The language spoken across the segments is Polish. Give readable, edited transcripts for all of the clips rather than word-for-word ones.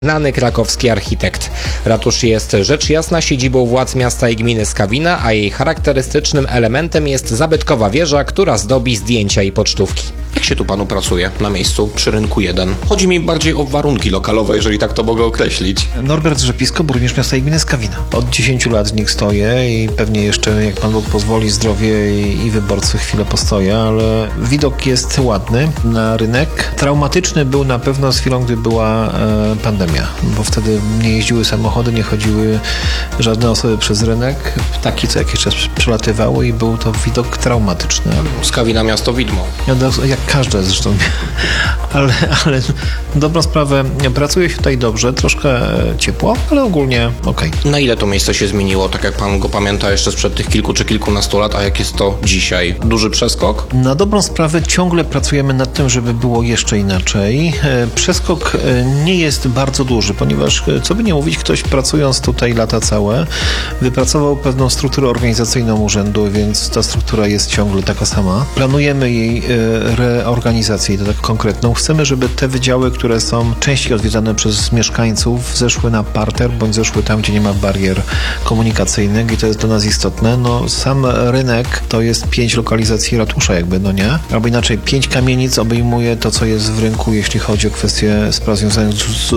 Znany krakowski architekt. Ratusz jest rzecz jasna siedzibą władz miasta i gminy Skawina, a jej charakterystycznym elementem jest zabytkowa wieża, która zdobi zdjęcia i pocztówki. Jak się tu panu pracuje na miejscu przy Rynku 1? Chodzi mi bardziej o warunki lokalowe, jeżeli tak to mogę określić. Norbert Rzepisko, burmistrz miasta i gminy Skawina. Od 10 lat w nich stoję i pewnie jeszcze, jak Pan Bóg pozwoli, zdrowie i wyborcy chwilę postoję, ale widok jest ładny na rynek. Traumatyczny był na pewno z chwilą, gdy była pandemia, bo wtedy nie jeździły samochody, nie chodziły żadne osoby przez rynek. Ptaki co jakiś czas przelatywały i był to widok traumatyczny. Skawina miasto widmo. Jak każde zresztą. Ale dobrą sprawę, pracuje się tutaj dobrze, troszkę ciepło, ale ogólnie okej. Na ile to miejsce się zmieniło, tak jak pan go pamięta jeszcze sprzed tych kilku czy kilkunastu lat, a jak jest to dzisiaj? Duży przeskok? Na dobrą sprawę ciągle pracujemy nad tym, żeby było jeszcze inaczej. Przeskok nie jest bardzo duży, ponieważ, co by nie mówić, ktoś pracując tutaj lata całe, wypracował pewną strukturę organizacyjną urzędu, więc ta struktura jest ciągle taka sama. Planujemy jej reorganizację, to tak konkretną. Chcemy, żeby te wydziały, które są częściej odwiedzane przez mieszkańców, zeszły na parter, bądź zeszły tam, gdzie nie ma barier komunikacyjnych i to jest dla nas istotne. No, sam rynek to jest 5 lokalizacji ratusza jakby, no nie? Albo inaczej, 5 kamienic obejmuje to, co jest w rynku, jeśli chodzi o kwestie spraw związanych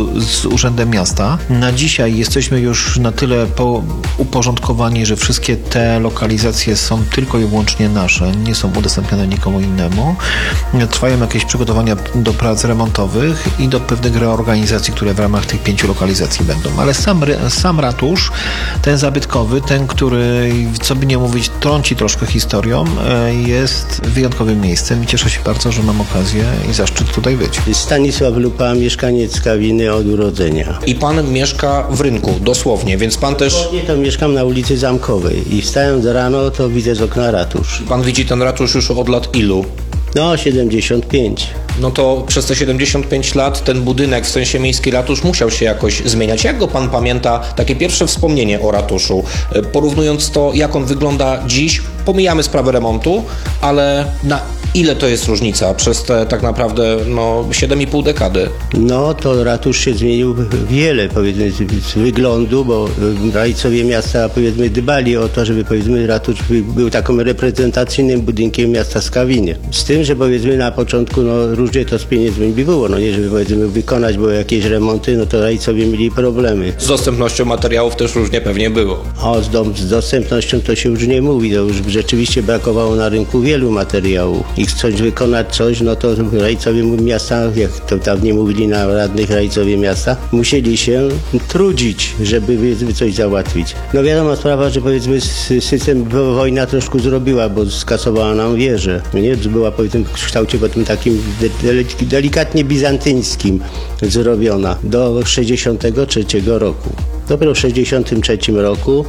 z Urzędem Miasta. Na dzisiaj jesteśmy już na tyle uporządkowani, że wszystkie te lokalizacje są tylko i wyłącznie nasze, nie są udostępniane nikomu innemu. Trwają jakieś przygotowania do prac remontowych i do pewnych reorganizacji, które w ramach tych 5 lokalizacji będą. Ale sam ratusz, ten zabytkowy, ten, który, co by nie mówić, trąci troszkę historią, jest wyjątkowym miejscem i cieszę się bardzo, że mam okazję i zaszczyt tutaj być. Stanisław Lupa, mieszkaniec Skawiny od urodzenia. I pan mieszka w Rynku, dosłownie, więc pan też... Dosłownie to mieszkam na ulicy Zamkowej i wstając rano, to widzę z okna ratusz. Pan widzi ten ratusz już od lat ilu? No, 75. No to przez te 75 lat ten budynek, w sensie miejski ratusz, musiał się jakoś zmieniać. Jak go pan pamięta, takie pierwsze wspomnienie o ratuszu? Porównując to, jak on wygląda dziś, pomijamy sprawę remontu, ale na ile to jest różnica przez te tak naprawdę 7,5 dekady? No to ratusz się zmienił wiele, powiedzmy, z wyglądu, bo rajcowie miasta, powiedzmy, dbali o to, żeby, powiedzmy, ratusz był takim reprezentacyjnym budynkiem miasta Skawiny. Z tym, że, powiedzmy, na początku różnie to z pieniędzmi było, nie, żeby, powiedzmy, wykonać było jakieś remonty, to rajcowie mieli problemy. Z dostępnością materiałów też różnie pewnie było. Z dostępnością to się już nie mówi, to już rzeczywiście brakowało na rynku wielu materiałów. I chcąc wykonać coś, to rajcowie miasta, jak to dawniej mówili na radnych rajcowie miasta, musieli się trudzić, żeby coś załatwić. Wiadoma sprawa, że, powiedzmy, system wojna troszkę zrobiła, bo skasowała nam wieżę. Nie? Była, powiedzmy, w kształcie potem takim delikatnie bizantyńskim zrobiona do 1963 roku. Dopiero w 1963 roku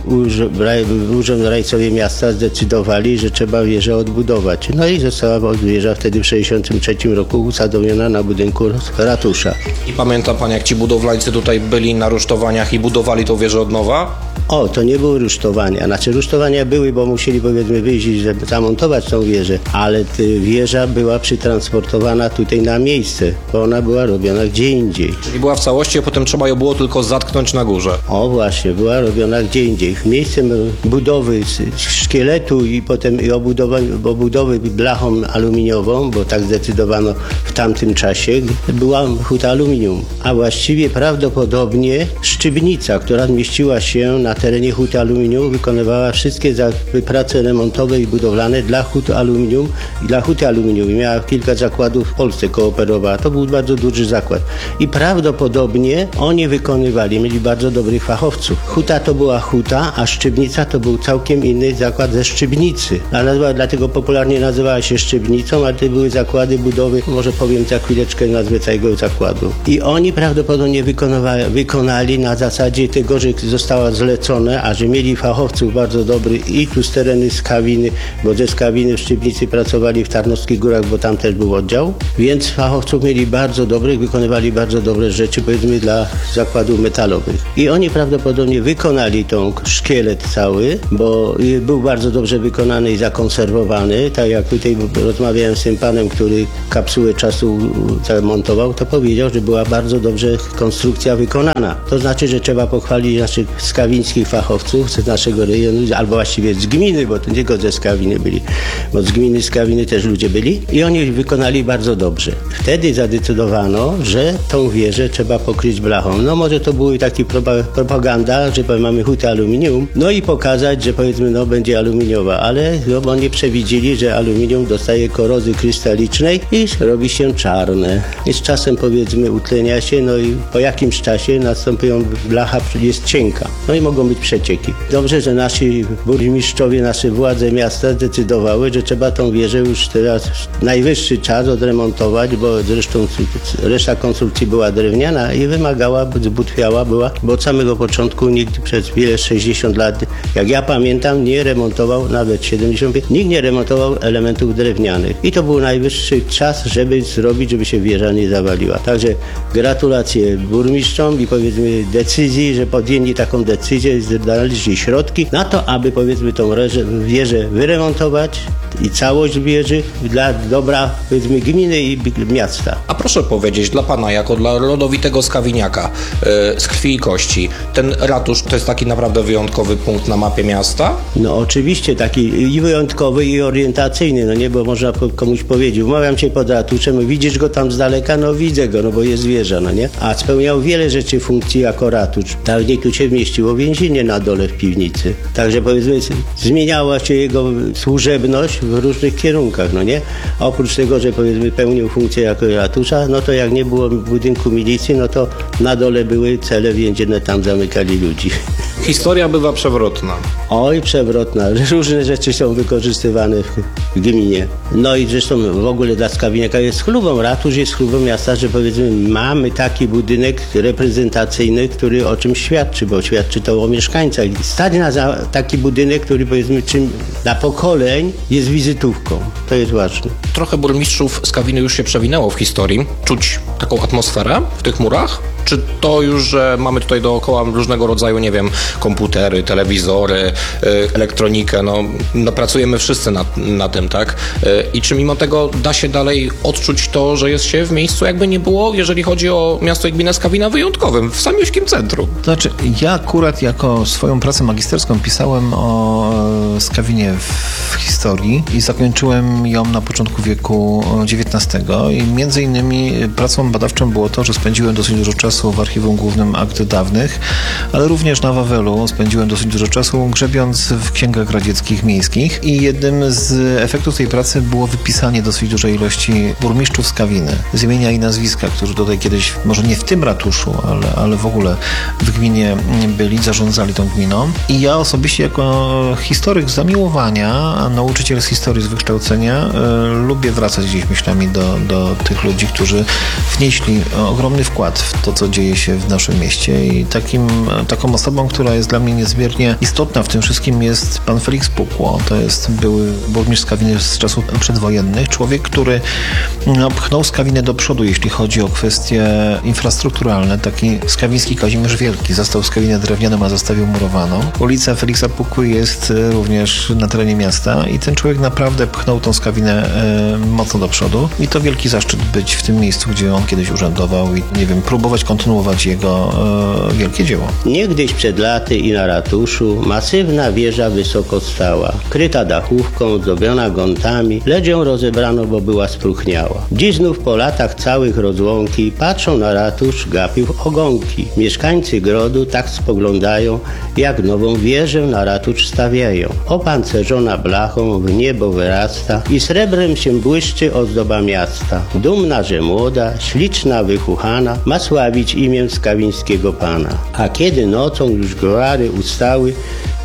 Urząd Rajcowie Miasta zdecydowali, że trzeba wieżę odbudować. I została wieża wtedy w 1963 roku usadowiona na budynku ratusza. I pamięta pan, jak ci budowlańcy tutaj byli na rusztowaniach i budowali tą wieżę od nowa? To nie były rusztowania. Rusztowania były, bo musieli, powiedzmy, wyjść, żeby zamontować tą wieżę, ale wieża była przytransportowana tutaj na miejsce, bo ona była robiona gdzie indziej. Czyli była w całości, a potem trzeba ją było tylko zatknąć na górze. Właśnie, była robiona gdzie indziej. Miejscem budowy szkieletu i potem obudowy blachą aluminiową, bo tak zdecydowano w tamtym czasie, była huta aluminium. A właściwie prawdopodobnie szczypnica, która mieściła się na terenie huty aluminium, wykonywała wszystkie prace remontowe i budowlane dla huty aluminium i miała kilka zakładów w Polsce, kooperowała. To był bardzo duży zakład. I prawdopodobnie oni wykonywali, mieli bardzo dobrych fachowców. Huta to była huta, a szczypnica to był całkiem inny zakład ze Szczypnicy. Dlatego popularnie nazywała się Szczypnicą, a to były zakłady budowy, może powiem za chwileczkę nazwę całego zakładu. I oni prawdopodobnie wykonali na zasadzie tego, że została zlecone, a że mieli fachowców bardzo dobrych i tu z tereny Skawiny, bo ze Skawiny w Szczypnicy pracowali w Tarnowskich Górach, bo tam też był oddział, więc fachowców mieli bardzo dobrych, wykonywali bardzo dobre rzeczy, powiedzmy, dla zakładów metalowych. I oni Oni prawdopodobnie wykonali tą szkielet cały, bo był bardzo dobrze wykonany i zakonserwowany. Tak jak tutaj rozmawiałem z tym panem, który kapsułę czasu montował, to powiedział, że była bardzo dobrze konstrukcja wykonana. To znaczy, że trzeba pochwalić naszych skawińskich fachowców z naszego rejonu, albo właściwie z gminy, bo to nie tylko ze Skawiny byli, bo z gminy Skawiny też ludzie byli i oni wykonali bardzo dobrze. Wtedy zadecydowano, że tą wieżę trzeba pokryć blachą. No może to była taka propaganda, że mamy hutę aluminium, no i pokazać, że powiedzmy, no będzie aluminiowa, ale no, nie przewidzieli, że aluminium dostaje korozy krystalicznej i robi się czarne. I z czasem powiedzmy utlenia się, no i po jakimś czasie blacha jest cienka. No i mogą być przecieki. Dobrze, że nasi burmistrzowie, nasze władze miasta zdecydowały, że trzeba tą wieżę już teraz najwyższy czas odremontować, bo zresztą reszta konstrukcji była drewniana i wymagała, zbutwiała była, bo od samego początku nikt przez 60 lat, jak ja pamiętam, nie remontował, nawet 75, nikt nie remontował elementów drewnianych. I to był najwyższy czas, żeby zrobić, żeby się wieża nie zawaliła. Także gratulacje burmistrzom i powiedzmy decyzji, że podjęli taką decyzję, znaleźli środki na to, aby powiedzmy tą wieżę wyremontować i całość wieży dla dobra powiedzmy gminy i miasta. A proszę powiedzieć, dla pana, jako dla rodowitego skawiniaka z krwi i kości, ten ratusz to jest taki naprawdę wyjątkowy punkt na mapie miasta? No oczywiście taki i wyjątkowy i orientacyjny, no nie, bo można komuś powiedzieć, umawiam cię pod ratuszem, widzisz go tam z daleka, no widzę go, no bo jest wieża, no nie? A spełniał wiele rzeczy funkcji jako ratusz. Dawniej tu się mieściło więzienie na dole w piwnicy. Także powiedzmy zmieniała się jego służebność w różnych kierunkach, no nie? A oprócz tego, że powiedzmy pełnił funkcję jako ratusza, no to jak nie było budynku milicji, no to na dole były cele więzienne, tam zamykali ludzi. Historia bywa przewrotna. Oj, przewrotna. Różne rzeczy są wykorzystywane w gminie. No i zresztą w ogóle dla Skawiniaka jest chlubą. Ratusz jest chlubą miasta, że powiedzmy mamy taki budynek reprezentacyjny, który o czym świadczy, bo świadczy to o mieszkańcach. Stać na taki budynek, który powiedzmy czym dla pokoleń jest wizytówką. To jest ważne. Trochę burmistrzów Skawiny już się przewinęło w historii. Czuć taką atmosferę w tych murach? Czy to już, że mamy tutaj dookoła różnego rodzaju, nie wiem, komputery, telewizory, elektronikę, no pracujemy wszyscy na tym, tak? I czy mimo tego da się dalej odczuć to, że jest się w miejscu, jakby nie było, jeżeli chodzi o miasto i gminę Skawina, wyjątkowym, w samiuśkim centrum? To znaczy, ja akurat jako swoją pracę magisterską pisałem o Skawinie w historii i zakończyłem ją na początku wieku XIX i między innymi pracą badawczą było to, że spędziłem dosyć dużo czasu w Archiwum Głównym Akt Dawnych, ale również na Wawelu spędziłem dosyć dużo czasu grzebiąc w księgach radzieckich miejskich i jednym z efektów tej pracy było wypisanie dosyć dużej ilości burmistrzów Skawiny z imienia i nazwiska, którzy tutaj kiedyś, może nie w tym ratuszu, ale w ogóle w gminie byli, zarządzali tą gminą. I ja osobiście jako historyk z zamiłowania, a nauczyciel z historii z wykształcenia, lubię wracać gdzieś myślami do tych ludzi, którzy wnieśli ogromny wkład w to, co dzieje się w naszym mieście i taką osobą, która jest dla mnie niezmiernie istotna w tym wszystkim jest pan Felix Pukło. To jest były burmistrz Skawiny z czasów przedwojennych. Człowiek, który pchnął Skawinę do przodu, jeśli chodzi o kwestie infrastrukturalne. Taki skawiński Kazimierz Wielki zastał Skawinę drewnianą, a zostawił murowaną. Ulica Feliksa Pukły jest również na terenie miasta i ten człowiek naprawdę pchnął tą Skawinę mocno do przodu i to wielki zaszczyt być w tym miejscu, gdzie on kiedyś urzędował i nie wiem, próbować kontynuować jego wielkie dzieło. Niegdyś przed laty i na ratuszu masywna wieża wysoko stała, kryta dachówką, zdobiona gątami, lecz ją rozebrano, bo była spróchniała. Dziś znów po latach całych rozłąki patrzą na ratusz, gapił ogonki. Mieszkańcy grodu tak spoglądają, jak nową wieżę na ratusz stawiają. Opancerzona blachą w niebo wyrasta i srebrem się błyszczy ozdoba miasta. Dumna, że młoda, śliczna, wychuchana, ma sławić imię skawińskiego pana. A kiedy nocą już gwary ustały,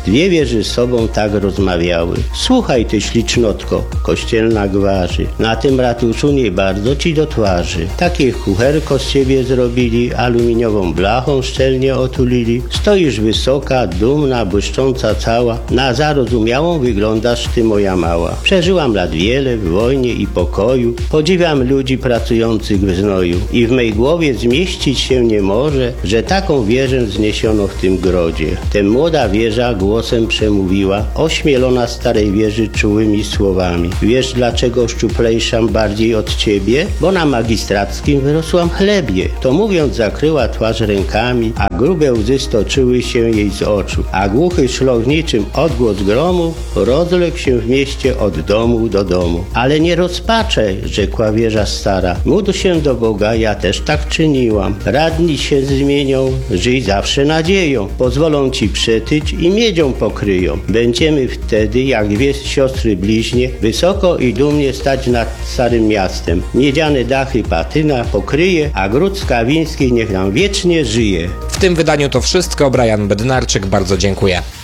Dwie wieże z sobą tak rozmawiały. Słuchaj ty ślicznotko, kościelna gwarzy, na tym ratuszu nie bardzo ci do twarzy. Takie kucherko z ciebie zrobili, aluminiową blachą szczelnie otulili. Stoisz wysoka, dumna, błyszcząca cała, na zarozumiałą wyglądasz ty moja mała. Przeżyłam lat wiele w wojnie i pokoju, podziwiam ludzi pracujących w znoju i w mej głowie zmieścić się nie może, że taką wieżę wzniesiono w tym grodzie. Ten młoda wieża głosem przemówiła, ośmielona starej wieży czułymi słowami. Wiesz dlaczego szczuplejszam bardziej od ciebie? Bo na magistrackim wyrosłam chlebie. To mówiąc zakryła twarz rękami, a grube łzy stoczyły się jej z oczu. A głuchy szloch niczym odgłos gromu rozległ się w mieście od domu do domu. Ale nie rozpaczaj, rzekła wieża stara. Módl się do Boga, ja też tak czyniłam. Radni się zmienią, żyj zawsze nadzieją. Pozwolą ci przetyć i miedzią pokryją. Będziemy wtedy, jak dwie siostry bliźnie, wysoko i dumnie stać nad starym miastem. Miedziane dachy patyna pokryje, a gród Skawiński niech nam wiecznie żyje. W tym wydaniu to wszystko. Brian Bednarczyk, bardzo dziękuję.